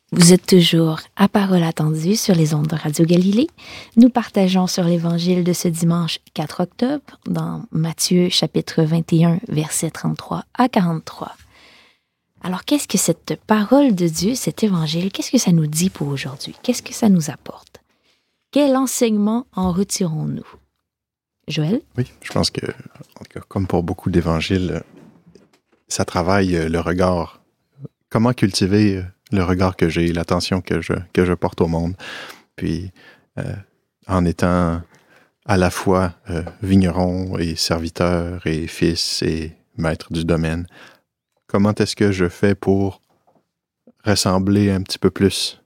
Vous êtes toujours à Parole attendue sur les ondes de Radio Galilée. Nous partageons sur l'Évangile de ce dimanche 4 octobre dans Matthieu chapitre 21, versets 33 à 43. Alors, qu'est-ce que cette parole de Dieu, cet Évangile, qu'est-ce que ça nous dit pour aujourd'hui? Qu'est-ce que ça nous apporte? Quel enseignement en retirons-nous? Joël? Oui, je pense que, en tout cas, comme pour beaucoup d'évangiles, ça travaille le regard. Comment cultiver le regard que j'ai, l'attention que je porte au monde. Puis, en étant à la fois vigneron et serviteur et fils et maître du domaine, comment est-ce que je fais pour ressembler un petit peu plus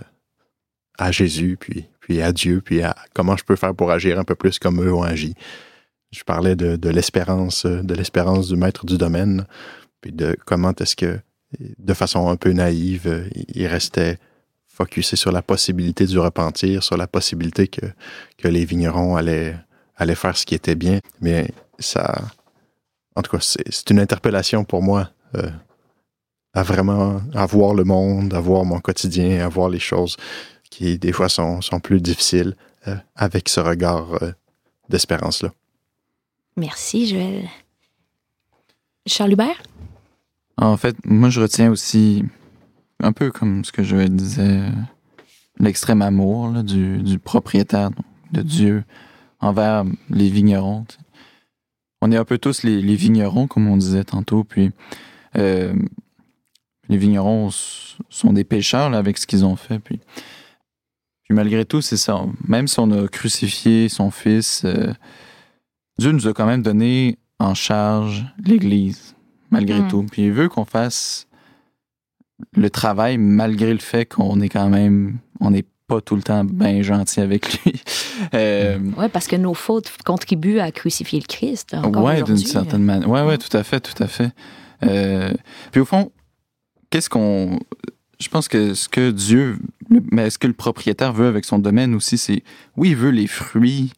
à Jésus, puis à Dieu, puis à comment je peux faire pour agir un peu plus comme eux ont agi. Je parlais de l'espérance du maître du domaine, puis de comment est-ce que, de façon un peu naïve, il restait focusé sur la possibilité du repentir, sur la possibilité que les vignerons allaient faire ce qui était bien. Mais ça, en tout cas, c'est une interpellation pour moi à vraiment voir le monde, à voir mon quotidien, à voir les choses qui, des fois, sont plus difficiles avec ce regard d'espérance-là. Merci, Joël. Charles Hubert? En fait, moi, je retiens aussi, un peu comme ce que Joël disait, l'extrême amour là, du propriétaire, de Dieu, envers les vignerons. T'sais. On est un peu tous les vignerons, comme on disait tantôt, puis les vignerons sont des pécheurs là, avec ce qu'ils ont fait, puis malgré tout, c'est ça. Même si on a crucifié son fils, Dieu nous a quand même donné en charge l'Église, malgré tout. Puis il veut qu'on fasse le travail malgré le fait qu'on est quand même... On n'est pas tout le temps bien gentil avec lui. Oui, parce que nos fautes contribuent à crucifier le Christ. Oui, d'une certaine manière. Oui, tout à fait. Puis au fond, je pense que ce que Dieu... Mais ce que le propriétaire veut avec son domaine aussi, c'est... Oui, il veut les fruits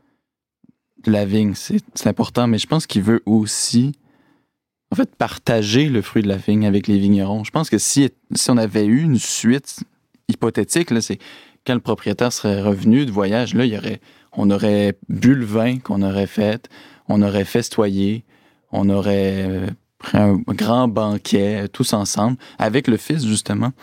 de la vigne, c'est important, mais je pense qu'il veut aussi, en fait, partager le fruit de la vigne avec les vignerons. Je pense que si on avait eu une suite hypothétique, là, c'est quand le propriétaire serait revenu de voyage, là, on aurait bu le vin qu'on aurait fait, on aurait festoyé, on aurait pris un grand banquet, tous ensemble, avec le fils, justement.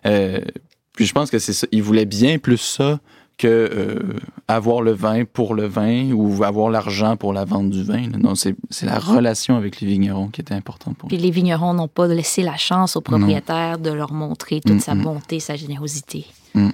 Puis je pense que c'est ça. Il voulait bien plus ça que avoir le vin pour le vin ou avoir l'argent pour la vente du vin. Non, c'est la relation avec les vignerons qui était importante pour lui. Puis les vignerons n'ont pas laissé la chance au propriétaire de leur montrer toute sa bonté, sa générosité.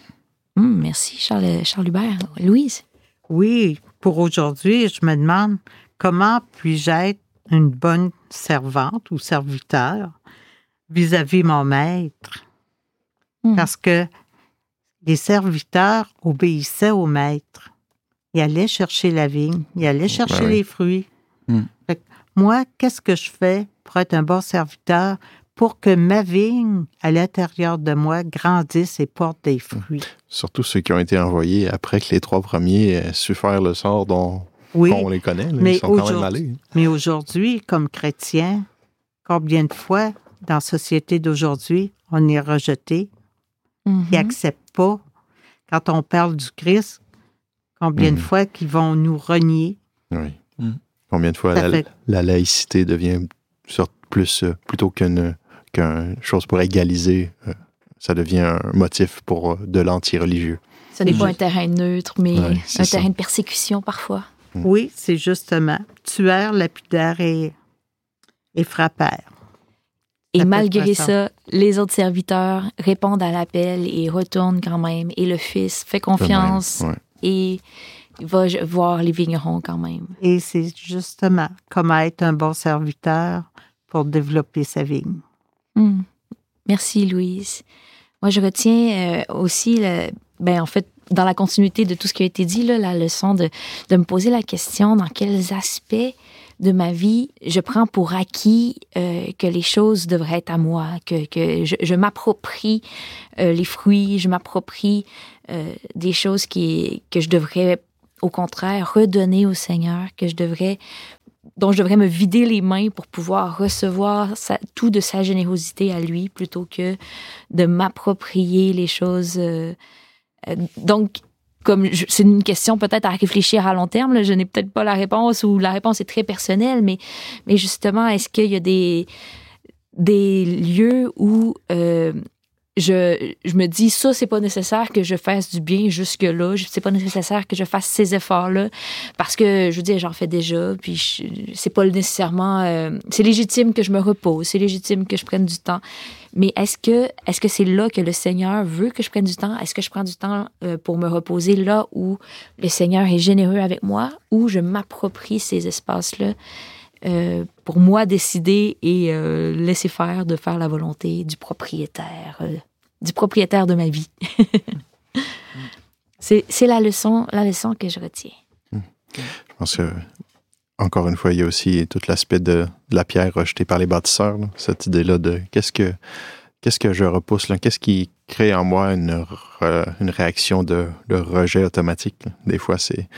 Merci, Charles Hubert. Louise? Oui, pour aujourd'hui, je me demande comment puis-je être une bonne servante ou serviteur vis-à-vis mon maître. Parce que les serviteurs obéissaient au maître. Ils allaient chercher la vigne, ils allaient chercher les fruits. Fait que moi, qu'est-ce que je fais pour être un bon serviteur pour que ma vigne, à l'intérieur de moi, grandisse et porte des fruits? Surtout ceux qui ont été envoyés après que les 3 premiers aient su faire le sort dont on les connaît. Là, mais ils sont quand même allés. Mais aujourd'hui, comme chrétien, combien de fois, dans la société d'aujourd'hui, on est rejeté? Qui n'acceptent pas. Quand on parle du Christ, combien de fois qu'ils vont nous renier? Oui. Combien de fois la laïcité devient plutôt qu'une chose pour égaliser, ça devient un motif pour de l'anti-religieux. Ce n'est pas un terrain neutre, mais un terrain de persécution parfois. Oui, c'est justement tueur, lapidaire et frappeur. Et malgré ça, les autres serviteurs répondent à l'appel et retournent quand même. Et le fils fait confiance et va voir les vignerons quand même. Et c'est justement comment être un bon serviteur pour développer sa vigne. Merci, Louise. Moi, je retiens aussi, en fait, dans la continuité de tout ce qui a été dit, là, la leçon de me poser la question dans quels aspects de ma vie, je prends pour acquis que les choses devraient être à moi, que je m'approprie les fruits, je m'approprie des choses que je devrais, au contraire, redonner au Seigneur, que je devrais dont je devrais me vider les mains pour pouvoir recevoir tout de sa générosité à lui, plutôt que de m'approprier les choses. Donc, c'est une question peut-être à réfléchir à long terme, là, je n'ai peut-être pas la réponse, ou la réponse est très personnelle, mais justement, est-ce qu'il y a des lieux où je me dis, ça, c'est pas nécessaire que je fasse du bien jusque-là, c'est pas nécessaire que je fasse ces efforts-là, parce que, je veux dire, j'en fais déjà, puis c'est pas nécessairement... c'est légitime que je me repose, c'est légitime que je prenne du temps, mais est-ce que c'est là que le Seigneur veut que je prenne du temps? Est-ce que je prends du temps pour me reposer là où le Seigneur est généreux avec moi, ou je m'approprie ces espaces-là pour moi décider et laisser faire, de faire la volonté du propriétaire de ma vie. C'est la leçon que je retiens. Je pense que, encore une fois, il y a aussi tout l'aspect de la pierre rejetée par les bâtisseurs, là. Cette idée-là de qu'est-ce que je repousse, là? Qu'est-ce qui crée en moi une réaction de rejet automatique, là? Des fois,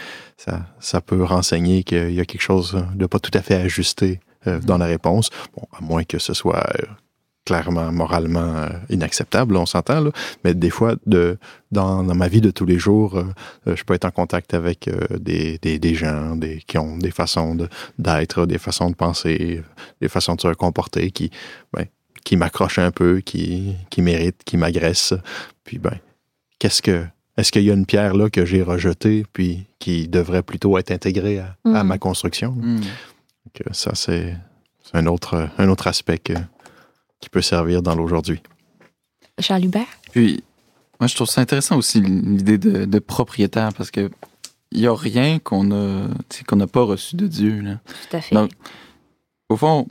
ça peut renseigner qu'il y a quelque chose de pas tout à fait ajusté dans la réponse, bon, à moins que ce soit clairement, moralement inacceptable, on s'entend, là. Mais des fois, dans ma vie de tous les jours, je peux être en contact avec des gens qui ont des façons d'être, des façons de penser, des façons de se comporter qui m'accrochent un peu, qui m'irritent, qui m'agressent. Puis, est-ce qu'il y a une pierre là que j'ai rejetée, puis qui devrait plutôt être intégrée à ma construction? Donc, ça, c'est un autre aspect qui peut servir dans l'aujourd'hui. Charles Hubert? Puis, moi, je trouve ça intéressant aussi, l'idée de propriétaire, parce que il n'y a rien qu'on n'a pas reçu de Dieu, là. Tout à fait. Donc, au fond,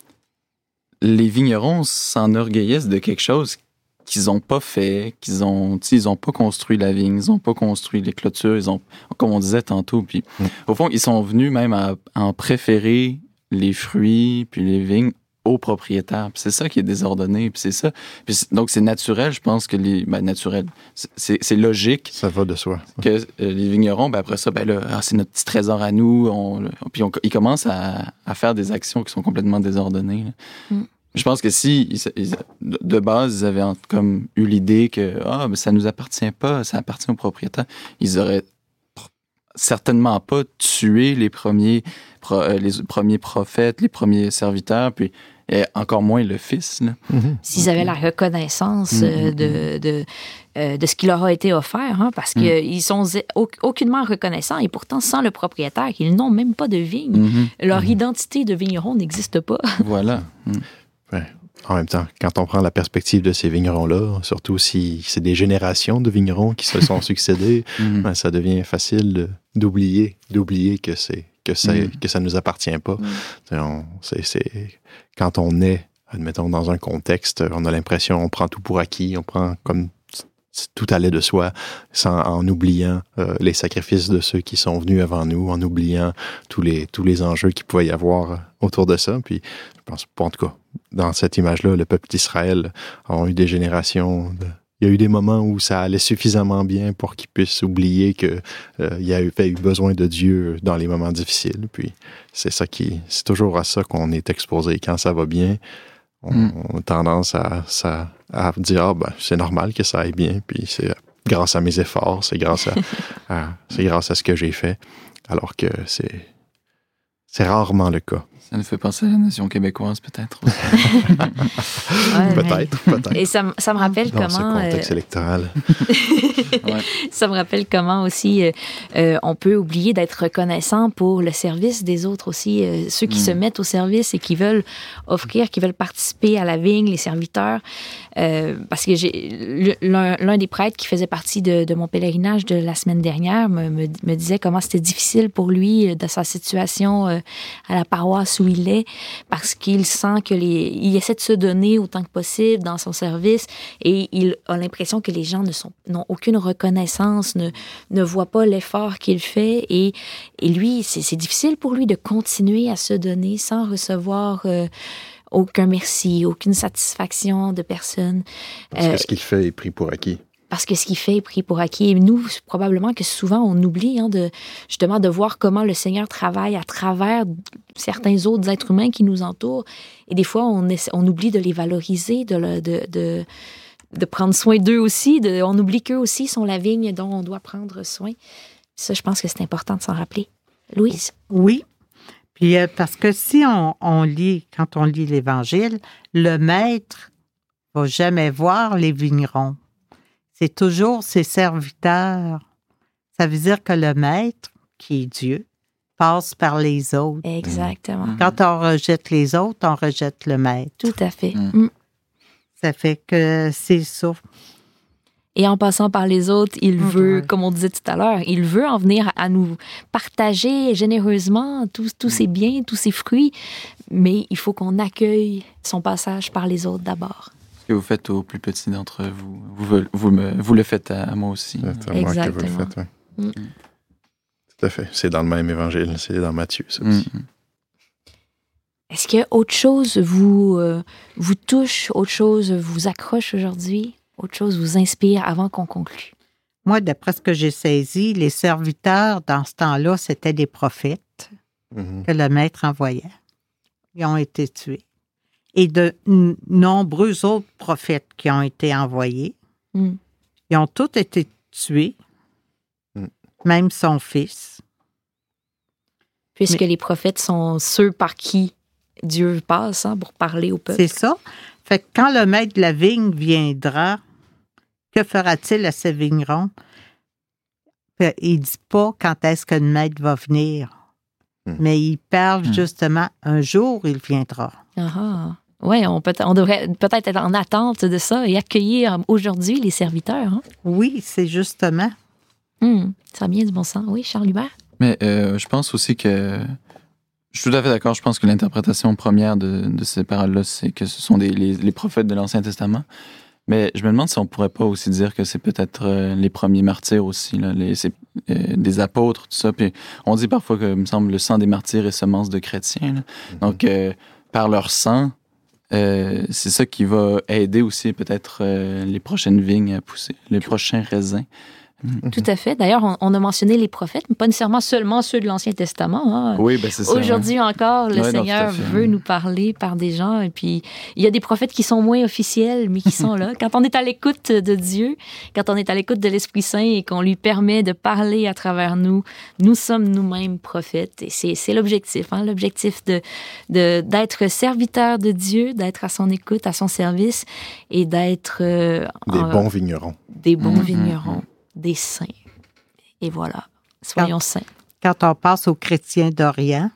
les vignerons s'enorgueillissent de quelque chose qu'ils n'ont pas fait, ils n'ont pas construit la vigne, ils n'ont pas construit les clôtures, comme on disait tantôt. Puis, au fond, ils sont venus même à en préférer les fruits puis les vignes aux propriétaires. Puis c'est ça qui est désordonné. Puis c'est ça. Puis donc, c'est naturel, je pense que naturel. C'est logique. Ça va de soi. Que les vignerons, après ça, c'est notre petit trésor à nous. Puis ils commencent à faire des actions qui sont complètement désordonnées. Je pense que si, de base, ils avaient comme eu l'idée que ça nous appartient pas, ça appartient aux propriétaires, ils auraient certainement pas tué les premiers prophètes, les premiers serviteurs, puis et encore moins le Fils. Là. S'ils avaient la reconnaissance de ce qui leur a été offert, hein, parce qu'ils sont aucunement reconnaissants, et pourtant, sans le propriétaire, ils n'ont même pas de vigne. Leur identité de vigneron n'existe pas. Voilà. Ouais. En même temps, quand on prend la perspective de ces vignerons-là, surtout si c'est des générations de vignerons qui se sont succédés, ça devient facile d'oublier que ça nous appartient pas. Quand on est, admettons, dans un contexte, on a l'impression, on prend tout pour acquis, on prend comme tout allait de soi, en oubliant les sacrifices de ceux qui sont venus avant nous, en oubliant tous les enjeux qu'il pouvait y avoir autour de ça. Puis, je pense, en tout cas, dans cette image-là, le peuple d'Israël a eu des générations. Il y a eu des moments où ça allait suffisamment bien pour qu'ils puissent oublier qu'il y avait eu besoin de Dieu dans les moments difficiles. Puis, c'est toujours à ça qu'on est exposé. Quand ça va bien, on a tendance à dire c'est normal que ça aille bien, puis c'est grâce à mes efforts, c'est grâce à ce que j'ai fait, alors que c'est rarement le cas. Ça nous fait penser à la nation québécoise, peut-être. Peut-être. Et ça me rappelle dans comment... ce contexte électoral. Ça me rappelle comment aussi on peut oublier d'être reconnaissant pour le service des autres aussi. Ceux qui se mettent au service et qui veulent offrir, qui veulent participer à la vigne, les serviteurs. Parce que j'ai l'un des prêtres qui faisait partie de mon pèlerinage de la semaine dernière me disait comment c'était difficile pour lui de sa situation à la paroisse où il est, parce qu'il sent il essaie de se donner autant que possible dans son service, et il a l'impression que les gens n'ont aucune reconnaissance, ne voient pas l'effort qu'il fait, et lui, c'est difficile pour lui de continuer à se donner sans recevoir aucun merci, aucune satisfaction de personne. Parce que ce qu'il fait est pris pour acquis. parce que ce qu'il fait est pris pour acquis. Et nous, probablement que souvent, on oublie justement de voir comment le Seigneur travaille à travers certains autres êtres humains qui nous entourent. Et des fois, on oublie de les valoriser, de prendre soin d'eux aussi. On oublie qu'eux aussi sont la vigne dont on doit prendre soin. Ça, je pense que c'est important de s'en rappeler. Louise? Oui. Puis parce que si quand on lit l'Évangile, le maître ne va jamais voir les vignerons. C'est toujours ses serviteurs. Ça veut dire que le maître, qui est Dieu, passe par les autres. Exactement. Quand on rejette les autres, on rejette le maître. Tout à fait. Ça fait que c'est ça. Et en passant par les autres, il veut, comme on disait tout à l'heure, il veut en venir à nous partager généreusement tous ses biens, tous ses fruits, mais il faut qu'on accueille son passage par les autres d'abord. Ce que vous faites aux plus petits d'entre vous, vous le faites à moi aussi. C'est à moi que vous le faites, oui. Tout à fait. C'est dans le même évangile, c'est dans Matthieu, ça aussi. Est-ce que autre chose vous touche, autre chose vous accroche aujourd'hui? Autre chose vous inspire avant qu'on conclue? Moi, d'après ce que j'ai saisi, les serviteurs, dans ce temps-là, c'était des prophètes que le maître envoyait. Ils ont été tués. Et de nombreux autres prophètes qui ont été envoyés. Ils ont tous été tués, même son fils. Puisque les prophètes sont ceux par qui Dieu passe pour parler au peuple. C'est ça. Fait que quand le maître de la vigne viendra, que fera-t-il à ces vignerons? Il ne dit pas quand est-ce que le maître va venir, mais il parle justement, un jour, il viendra. Oui, on devrait peut-être être en attente de ça et accueillir aujourd'hui les serviteurs. Oui, c'est justement. Ça a bien du bon sens. Oui, Charles Hubert? Mais je pense aussi que... Je suis tout à fait d'accord. Je pense que l'interprétation première de ces paroles-là, c'est que ce sont les prophètes de l'Ancien Testament. Mais je me demande si on pourrait pas aussi dire que c'est peut-être les premiers martyrs aussi, là, des apôtres, tout ça. Puis on dit parfois que, il me semble, le sang des martyrs est semence de chrétiens. Là. Donc, par leur sang, c'est ça qui va aider aussi peut-être les prochaines vignes à pousser, les prochains raisins. Tout à fait. D'ailleurs, on a mentionné les prophètes, mais pas nécessairement seulement ceux de l'Ancien Testament. Oui, ben c'est ça. Aujourd'hui encore, le Seigneur veut nous parler par des gens. Et puis, il y a des prophètes qui sont moins officiels, mais qui sont là. Quand on est à l'écoute de Dieu, quand on est à l'écoute de l'Esprit Saint et qu'on lui permet de parler à travers nous, nous sommes nous-mêmes prophètes. Et c'est l'objectif. L'objectif d'être serviteur de Dieu, d'être à son écoute, à son service et d'être... des bons vignerons. Des bons vignerons. Des saints. Et voilà, soyons saints. Quand on passe aux chrétiens d'Orient,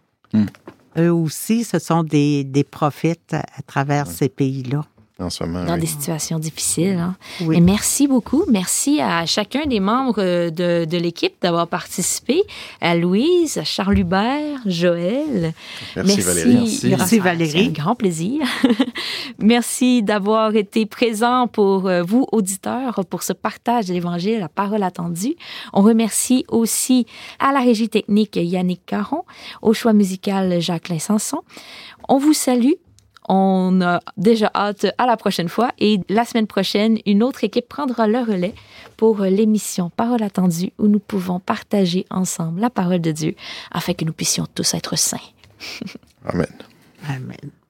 eux aussi, ce sont des prophètes à travers ces pays-là. En ce moment, dans des situations difficiles. Oui. Et merci beaucoup. Merci à chacun des membres de l'équipe d'avoir participé. À Louise, à Charles Hubert, Joël. Merci Valérie. Merci Valérie. C'est un grand plaisir. Merci d'avoir été présent pour vous, auditeurs, pour ce partage de l'Évangile, la parole attendue. On remercie aussi à la régie technique Yannick Caron, au choix musical Jacqueline Sanson. On vous salue. On a déjà hâte à la prochaine fois et la semaine prochaine, une autre équipe prendra le relais pour l'émission Parole attendue où nous pouvons partager ensemble la parole de Dieu afin que nous puissions tous être saints. Amen. Amen.